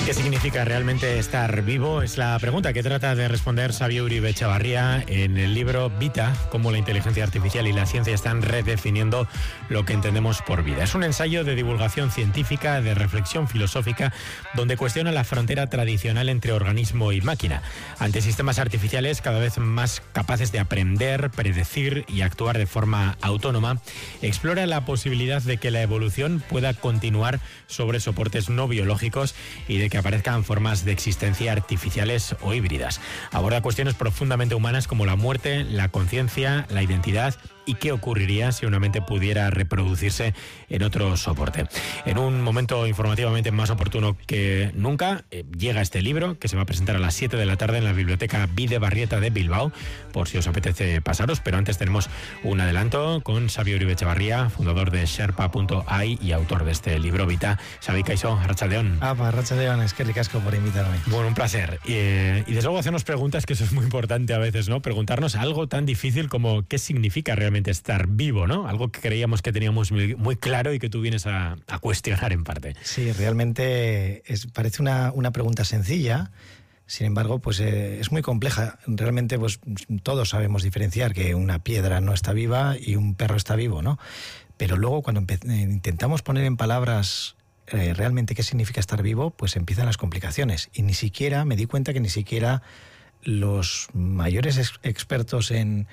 ¿Qué significa realmente estar vivo? Es la pregunta que trata de responder Xavier Uribe Etxebarria en el libro Vita, cómo la inteligencia artificial y la ciencia están redefiniendo lo que entendemos por vida. Es un ensayo de divulgación científica, de reflexión filosófica, donde cuestiona la frontera tradicional entre organismo y máquina, ante sistemas artificiales cada vez más capaces de aprender, predecir y actuar de forma autónoma. Explora la posibilidad de que la evolución pueda continuar sobre soportes no biológicos y de que aparezcan formas de existencia artificiales o híbridas. Aborda cuestiones profundamente humanas como la muerte, la conciencia, la identidad y qué ocurriría si una mente pudiera reproducirse en otro soporte. En un momento informativamente más oportuno que nunca, llega este libro que se va a presentar a las 7 de la tarde en la Biblioteca Bide Barrieta de Bilbao, por si os apetece pasaros, pero antes tenemos un adelanto con Xavier Uribe Etxebarria, fundador de Sherpa.ai y autor de este libro Vita. Xavi, kaixo, arratsaldeon. Arratsaldeon, es que ricasco por invitarme. Bueno, un placer. Y desde luego hacernos preguntas, que eso es muy importante a veces, ¿no? Preguntarnos algo tan difícil como qué significa realmente estar vivo, ¿no? Algo que creíamos que teníamos muy claro y que tú vienes a cuestionar en parte. Sí, realmente parece una pregunta sencilla, sin embargo, pues es muy compleja. Realmente, pues todos sabemos diferenciar que una piedra no está viva y un perro está vivo, ¿no? Pero luego cuando intentamos poner en palabras realmente qué significa estar vivo, pues empiezan las complicaciones. Y me di cuenta que ni siquiera los mayores expertos en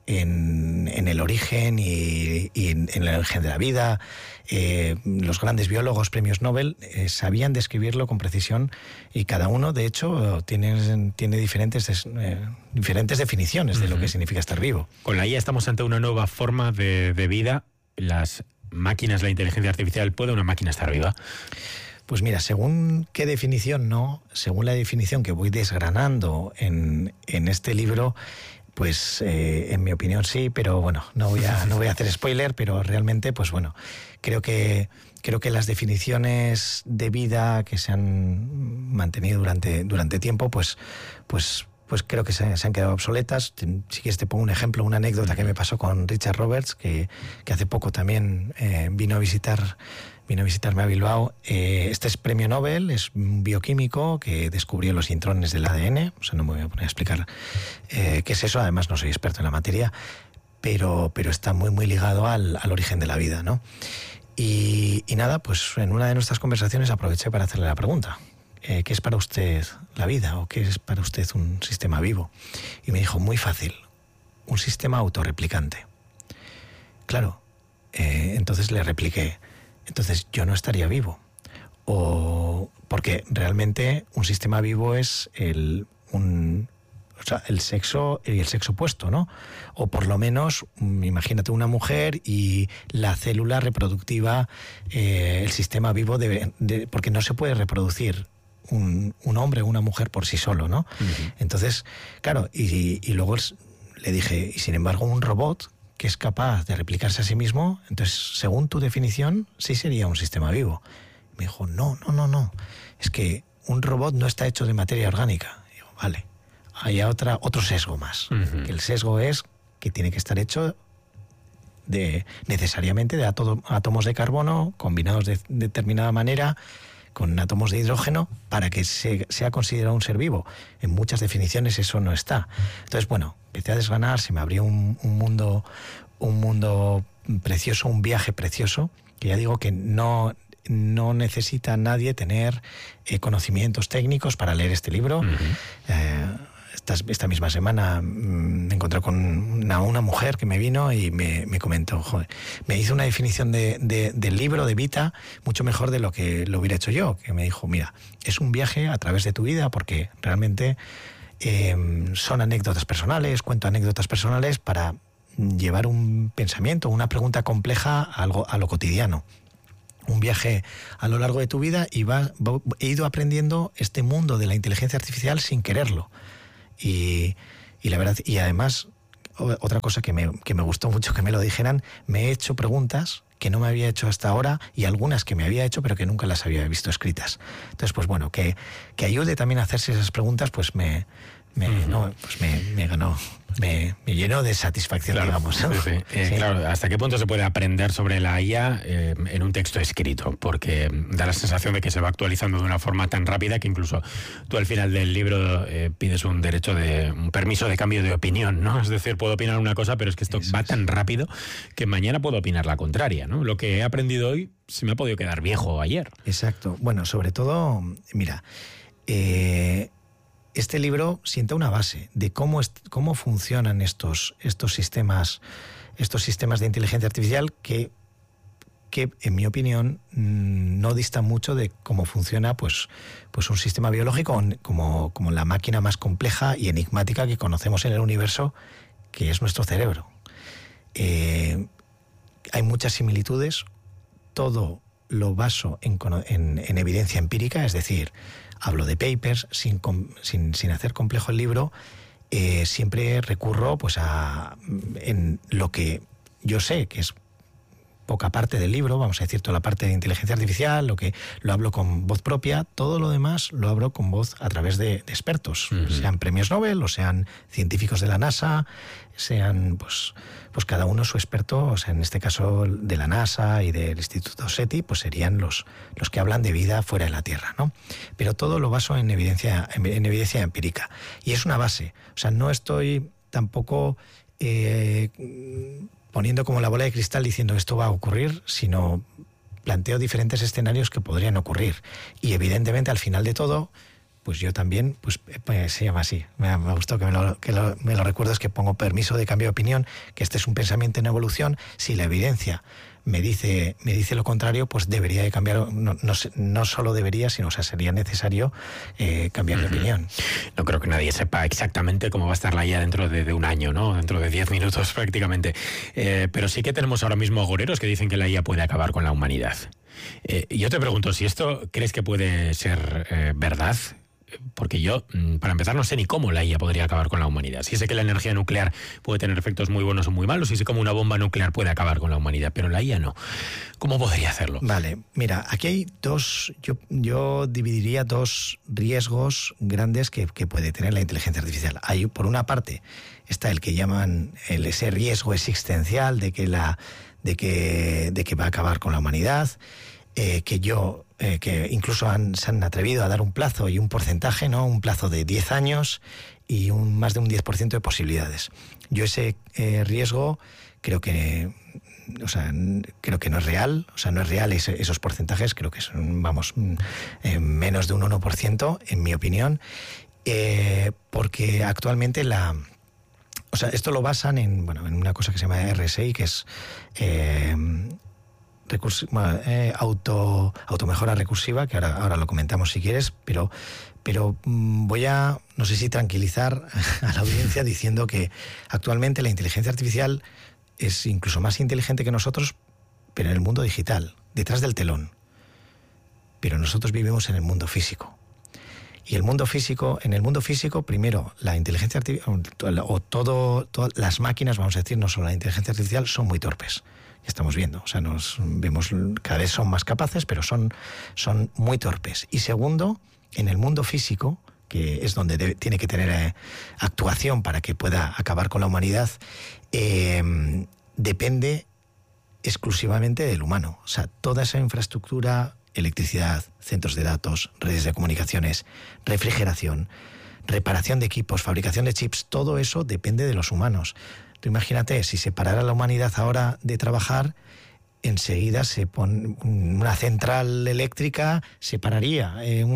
el origen y en el origen de la vida, los grandes biólogos, premios Nobel, sabían describirlo con precisión, y cada uno, de hecho, tiene diferentes definiciones de lo que significa estar vivo. Con la IA estamos ante una nueva forma de vida. Las máquinas, la inteligencia artificial, ¿puede una máquina estar viva? Pues mira, según qué definición, no, según la definición que voy desgranando en este libro, pues en mi opinión sí, pero bueno, no voy a hacer spoiler, pero realmente, pues bueno, creo que las definiciones de vida que se han mantenido durante tiempo, pues creo que se han quedado obsoletas. Si quieres te pongo un ejemplo, una anécdota que me pasó con Richard Roberts, que hace poco también vino a visitarme a Bilbao. Este es premio Nobel, es un bioquímico que descubrió los intrones del ADN. O sea, no me voy a poner a explicar qué es eso, además no soy experto en la materia, pero está muy ligado al origen de la vida, ¿no? Y nada, pues en una de nuestras conversaciones aproveché para hacerle la pregunta: ¿qué es para usted la vida? ¿O qué es para usted un sistema vivo? Y me dijo, muy fácil, un sistema autorreplicante. Claro, entonces le repliqué, entonces yo no estaría vivo. Porque realmente un sistema vivo es el sexo y el sexo opuesto, ¿no? O por lo menos, imagínate una mujer y la célula reproductiva, el sistema vivo porque no se puede reproducir un hombre o una mujer por sí solo, ¿no? Uh-huh. Entonces, claro, y luego le dije, y sin embargo un robot que es capaz de replicarse a sí mismo, entonces, según tu definición, sí sería un sistema vivo. Me dijo, no, es que un robot no está hecho de materia orgánica. Y digo, vale, hay otro sesgo más. Uh-huh. Que el sesgo es que tiene que estar hecho necesariamente de átomos de carbono combinados de determinada manera, con átomos de hidrógeno, para que sea considerado un ser vivo. En muchas definiciones eso no está. Entonces, bueno, empecé a desgranar, se me abrió un mundo precioso, un viaje precioso, que ya digo que no necesita nadie tener conocimientos técnicos para leer este libro. Uh-huh. Esta misma semana me encontré con una mujer que me vino y me comentó, joder, me hizo una definición del libro, de Vita, mucho mejor de lo que lo hubiera hecho yo, que me dijo, mira, es un viaje a través de tu vida, porque realmente son anécdotas personales, cuento anécdotas personales para llevar un pensamiento, una pregunta compleja a lo cotidiano. Un viaje a lo largo de tu vida y he ido aprendiendo este mundo de la inteligencia artificial sin quererlo. Y la verdad, y además, otra cosa que me gustó mucho que me lo dijeran, me he hecho preguntas que no me había hecho hasta ahora, y algunas que me había hecho pero que nunca las había visto escritas. Entonces, pues bueno, que ayude también a hacerse esas preguntas, pues me me ganó. Me llenó de satisfacción, claro, digamos, ¿no? Sí. Claro, ¿hasta qué punto se puede aprender sobre la IA en un texto escrito? Porque da la sensación de que se va actualizando de una forma tan rápida que incluso tú al final del libro pides un permiso de cambio de opinión, ¿no? Es decir, puedo opinar una cosa, pero es que esto va tan rápido que mañana puedo opinar la contraria, ¿no? Lo que he aprendido hoy se me ha podido quedar viejo ayer. Exacto. Bueno, sobre todo, mira, este libro sienta una base de cómo funcionan estos sistemas de inteligencia artificial que en mi opinión no distan mucho de cómo funciona pues un sistema biológico como la máquina más compleja y enigmática que conocemos en el universo, que es nuestro cerebro. Hay muchas similitudes, todo lo baso en evidencia empírica, es decir, hablo de papers, sin hacer complejo el libro, siempre recurro pues en lo que yo sé, que es poca parte del libro, vamos a decir toda la parte de inteligencia artificial, lo hablo con voz propia, todo lo demás lo hablo con voz a través de expertos, sean premios Nobel o sean científicos de la NASA, sean pues cada uno su experto, o sea, en este caso de la NASA y del Instituto SETI, pues serían los que hablan de vida fuera de la Tierra, ¿no? Pero todo lo baso en evidencia empírica. Y es una base, o sea, no estoy tampoco poniendo como la bola de cristal diciendo esto va a ocurrir, sino planteo diferentes escenarios que podrían ocurrir. Y evidentemente al final de todo, pues yo también, pues se llama así, me gustó que me lo recuerdes, que pongo permiso de cambio de opinión, que este es un pensamiento en evolución. Si la evidencia me dice lo contrario, pues debería de cambiar, no solo debería, sino sería necesario cambiar de opinión. No creo que nadie sepa exactamente cómo va a estar la IA dentro de un año, ¿no? Dentro de 10 minutos prácticamente. Pero sí que tenemos ahora mismo agoreros que dicen que la IA puede acabar con la humanidad. Yo te pregunto, si esto crees que puede ser verdad, porque yo, para empezar, no sé ni cómo la IA podría acabar con la humanidad. Sí sé que la energía nuclear puede tener efectos muy buenos o muy malos, y sé cómo una bomba nuclear puede acabar con la humanidad, pero la IA no. ¿Cómo podría hacerlo? Vale, mira, aquí hay yo dividiría dos riesgos grandes que puede tener la inteligencia artificial. Hay, por una parte, está el que llaman ese riesgo existencial de que va a acabar con la humanidad, que incluso se han atrevido a dar un plazo y un porcentaje, ¿no? Un plazo de 10 años y más de un 10% de posibilidades. Yo ese riesgo creo que no es real, no es real esos porcentajes, creo que son, menos de un 1%, en mi opinión, porque actualmente esto lo basan en una cosa que se llama RSI, que es automejora recursiva, que ahora lo comentamos si quieres, pero voy a, no sé si tranquilizar a la audiencia diciendo que actualmente la inteligencia artificial es incluso más inteligente que nosotros, pero en el mundo digital, detrás del telón. Pero nosotros vivimos en el mundo físico. Y en el mundo físico, primero, la inteligencia artificial, todas las máquinas, vamos a decir, no solo la inteligencia artificial, son muy torpes. Ya estamos viendo, nos vemos, cada vez son más capaces, pero son muy torpes. Y segundo, en el mundo físico, que es donde tiene que tener actuación para que pueda acabar con la humanidad, depende exclusivamente del humano. O sea, toda esa infraestructura, electricidad, centros de datos, redes de comunicaciones, refrigeración, reparación de equipos, fabricación de chips, todo eso depende de los humanos. Tú imagínate, si se parara la humanidad ahora de trabajar, enseguida se pone una central eléctrica, se pararía.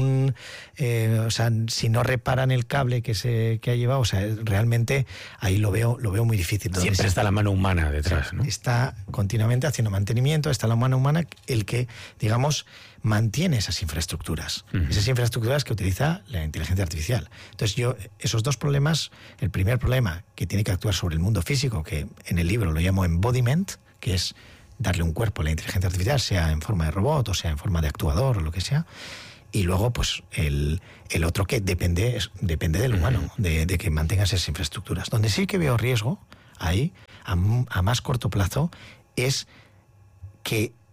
Si no reparan el cable que ha llevado, realmente ahí lo veo muy difícil. Siempre está la mano humana detrás, ¿no? Está continuamente haciendo mantenimiento, está la mano humana el que, digamos, mantiene esas infraestructuras. Esas infraestructuras que utiliza la inteligencia artificial. Entonces esos dos problemas, el primer problema que tiene que actuar sobre el mundo físico, que en el libro lo llamo embodiment, que es darle un cuerpo a la inteligencia artificial, sea en forma de robot o sea en forma de actuador o lo que sea, y luego pues el otro que depende del humano, de que mantenga esas infraestructuras. Donde sí que veo riesgo ahí, a más corto plazo, es que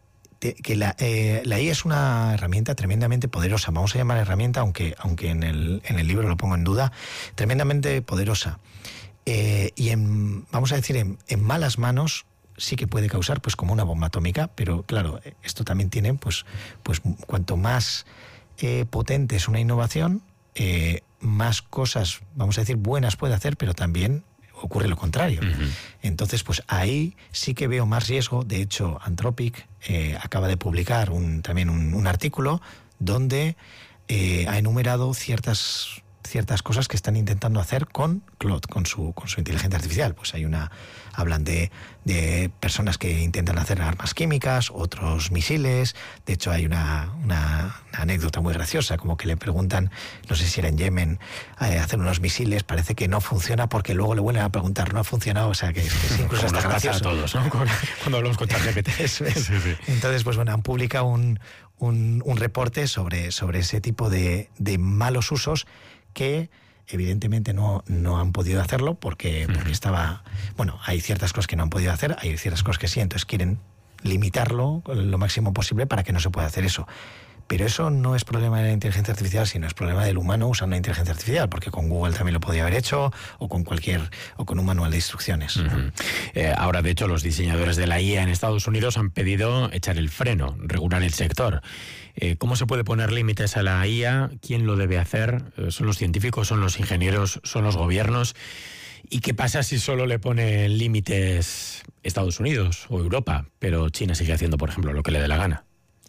que la IA es una herramienta tremendamente poderosa. Vamos a llamar herramienta, aunque en el libro lo pongo en duda, tremendamente poderosa. Vamos a decir, en malas manos sí que puede causar pues como una bomba atómica, pero claro, esto también tiene pues cuanto más potente es una innovación, más cosas, vamos a decir, buenas puede hacer, pero también ocurre lo contrario. Uh-huh. Entonces, pues ahí sí que veo más riesgo. De hecho, Anthropic acaba de publicar también un artículo donde ha enumerado ciertas cosas que están intentando hacer con Claude, con su inteligencia artificial. Pues hablan de personas que intentan hacer armas químicas, otros misiles. De hecho, hay una anécdota muy graciosa, como que le preguntan, no sé si era en Yemen, hacer unos misiles, parece que no funciona porque luego le vuelven a preguntar, no ha funcionado, o sea que es incluso hasta gracioso. Pasa a todos, ¿no? Cuando hablamos con ChatGPT. Eso es. Sí. Entonces, pues bueno, han publicado un reporte sobre ese tipo de malos usos que evidentemente no han podido hacerlo porque hay ciertas cosas que no han podido hacer, hay ciertas cosas que sí, entonces quieren limitarlo lo máximo posible para que no se pueda hacer eso. Pero eso no es problema de la inteligencia artificial, sino es problema del humano usando la inteligencia artificial, porque con Google también lo podía haber hecho, o con un manual de instrucciones. Uh-huh. Ahora, de hecho, los diseñadores de la IA en Estados Unidos han pedido echar el freno, regular el sector. ¿Cómo se puede poner límites a la IA? ¿Quién lo debe hacer? ¿Son los científicos, son los ingenieros, son los gobiernos? ¿Y qué pasa si solo le pone límites Estados Unidos o Europa, pero China sigue haciendo, por ejemplo, lo que le dé la gana?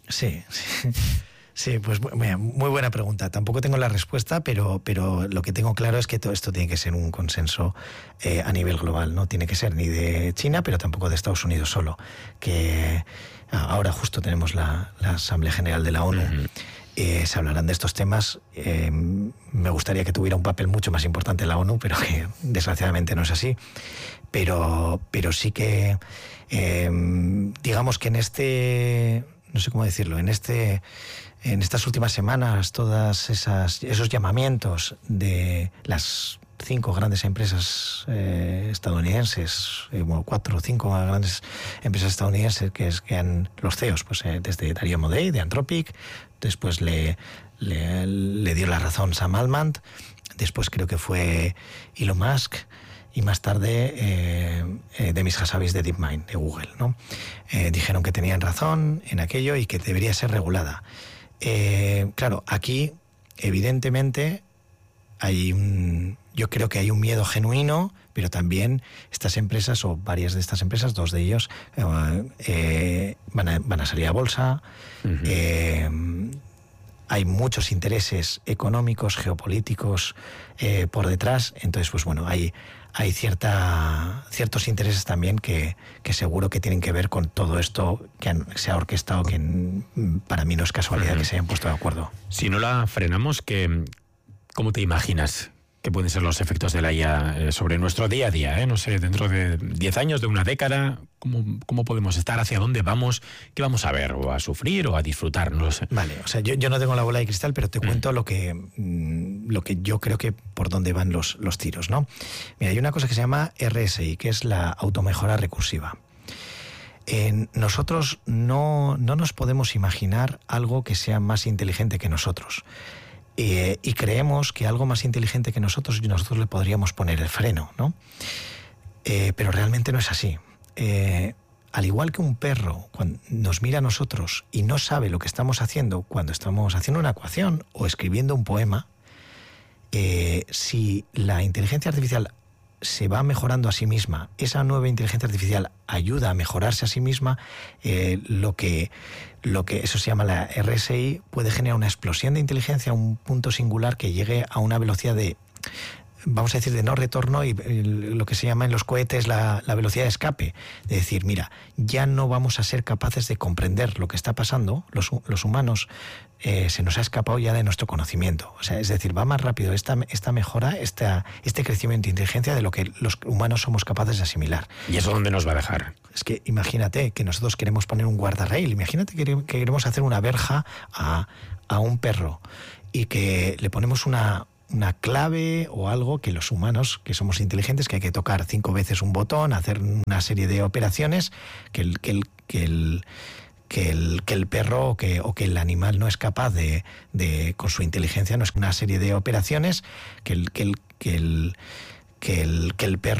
Sí, pues muy buena pregunta. Tampoco tengo la respuesta, pero lo que tengo claro es que todo esto tiene que ser un consenso a nivel global. No tiene que ser ni de China, pero tampoco de Estados Unidos solo. Que ahora justo tenemos la Asamblea General de la ONU. Uh-huh. Se hablarán de estos temas. Me gustaría que tuviera un papel mucho más importante la ONU, pero que desgraciadamente no es así. Pero sí que digamos que no sé cómo decirlo, en estas últimas semanas, todas esos llamamientos de las 5 grandes empresas estadounidenses, 4 o 5 grandes empresas estadounidenses que han los CEOs, pues desde Darío Amodei de Anthropic, después le dio la razón Sam Altman, después creo que fue Elon Musk, y más tarde Demis Hassabis de DeepMind, de Google, ¿no? Dijeron que tenían razón en aquello y que debería ser regulada. Claro, aquí evidentemente yo creo que hay un miedo genuino, pero también estas empresas, o varias de estas empresas, 2 de ellos, van a salir a bolsa. Uh-huh. Hay muchos intereses económicos, geopolíticos por detrás. Entonces, pues bueno, hay ciertos intereses también que seguro que tienen que ver con todo esto que se ha orquestado, que para mí no es casualidad. Uh-huh. Que se hayan puesto de acuerdo. Si no la frenamos, ¿cómo te imaginas que pueden ser los efectos de la IA sobre nuestro día a día? No sé, dentro de 10 años, de una década, ¿cómo podemos estar? ¿Hacia dónde vamos? ¿Qué vamos a ver? ¿O a sufrir o a disfrutar? No lo sé. Vale, o sea, yo no tengo la bola de cristal, pero te cuento lo que yo creo que por dónde van los tiros, ¿no? Mira, hay una cosa que se llama RSI, que es la automejora recursiva. Nosotros no nos podemos imaginar algo que sea más inteligente que nosotros. Y creemos que algo más inteligente que nosotros le podríamos poner el freno, ¿no? Pero realmente no es así. Al igual que un perro cuando nos mira a nosotros y no sabe lo que estamos haciendo cuando estamos haciendo una ecuación o escribiendo un poema, si la inteligencia artificial se va mejorando a sí misma, esa nueva inteligencia artificial ayuda a mejorarse a sí misma, lo que eso se llama la RSI, puede generar una explosión de inteligencia, un punto singular que llegue a una velocidad vamos a decir, de no retorno, y lo que se llama en los cohetes la velocidad de escape. De decir, mira, ya no vamos a ser capaces de comprender lo que está pasando, los humanos, se nos ha escapado ya de nuestro conocimiento. O sea, es decir, va más rápido esta mejora, este crecimiento de inteligencia de lo que los humanos somos capaces de asimilar. ¿Y eso dónde nos va a dejar? Es que imagínate que nosotros queremos poner un guardarrail, imagínate que queremos hacer una verja a un perro y que le ponemos una clave o algo que los humanos, que somos inteligentes, que hay que tocar 5 veces un botón, hacer una serie de operaciones, que el perro o que el animal no es capaz de con su inteligencia, no es una serie de operaciones que el perro